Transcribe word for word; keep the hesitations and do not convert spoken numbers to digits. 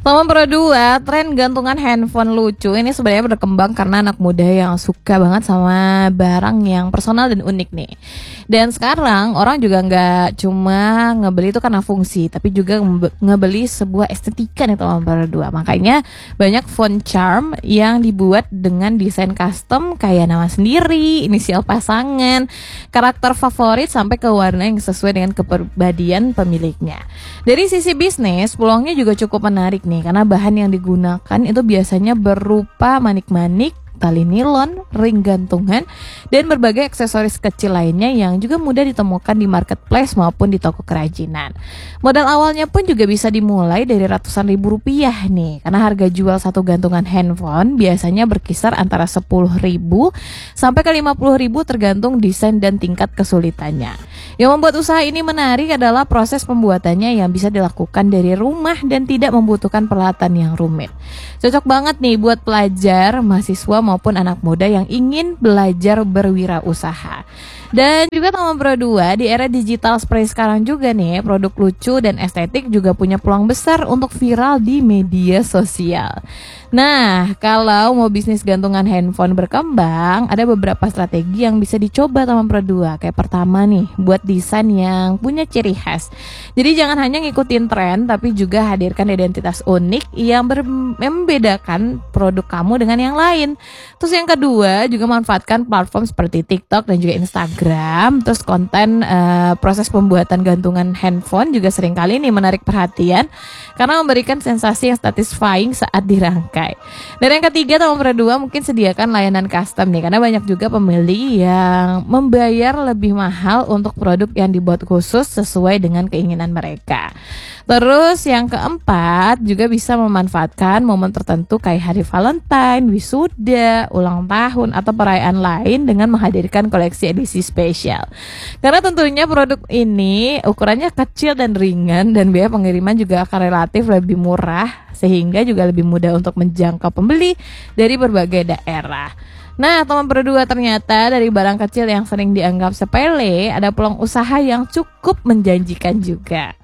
Nomor dua, tren gantungan handphone lucu ini sebenarnya berkembang karena anak muda yang suka banget sama barang yang personal dan unik nih. Dan sekarang orang juga nggak cuma ngebeli itu karena fungsi, tapi juga nge- ngebeli sebuah estetika nih nomor dua. Makanya banyak phone charm yang dibuat dengan desain custom kayak nama sendiri, inisial pasangan, karakter favorit sampai ke warna yang sesuai dengan kepribadian pemiliknya. Dari sisi bisnis, peluangnya juga cukup menarik nih karena bahan yang digunakan itu biasanya berupa manik-manik, tali nilon, ring gantungan, dan berbagai aksesoris kecil lainnya yang juga mudah ditemukan di marketplace maupun di toko kerajinan. Modal awalnya pun juga bisa dimulai dari ratusan ribu rupiah nih, karena harga jual satu gantungan handphone biasanya berkisar antara sepuluh ribu sampai ke lima puluh ribu tergantung desain dan tingkat kesulitannya. Yang membuat usaha ini menarik adalah proses pembuatannya yang bisa dilakukan dari rumah dan tidak membutuhkan peralatan yang rumit. Cocok banget nih buat pelajar, mahasiswa maupun anak muda yang ingin belajar berwirausaha. Dan juga nomor dua, di era digital seperti sekarang juga nih, produk lucu dan estetik juga punya peluang besar untuk viral di media sosial. Nah, kalau mau bisnis gantungan handphone berkembang, ada beberapa strategi yang bisa dicoba nomor dua. Kayak pertama nih, buat desain yang punya ciri khas. Jadi jangan hanya ngikutin tren, tapi juga hadirkan identitas unik yang ber- membedakan produk kamu dengan yang lain. Terus yang kedua, juga manfaatkan platform seperti TikTok dan juga Instagram. Terus konten uh, proses pembuatan gantungan handphone juga seringkali nih menarik perhatian karena memberikan sensasi yang satisfying saat dirangkai. Dan yang ketiga, nomor dua, mungkin sediakan layanan custom nih, karena banyak juga pembeli yang membayar lebih mahal untuk produk yang dibuat khusus sesuai dengan keinginan mereka. Terus yang keempat, juga bisa memanfaatkan momen tertentu kayak hari Valentine, wisuda, ulang tahun, atau perayaan lain dengan menghadirkan koleksi edisi spesial. Karena tentunya produk ini ukurannya kecil dan ringan, dan biaya pengiriman juga akan relatif lebih murah, sehingga juga lebih mudah untuk menjangkau pembeli dari berbagai daerah. Nah, teman berdua, ternyata dari barang kecil yang sering dianggap sepele, ada peluang usaha yang cukup menjanjikan juga.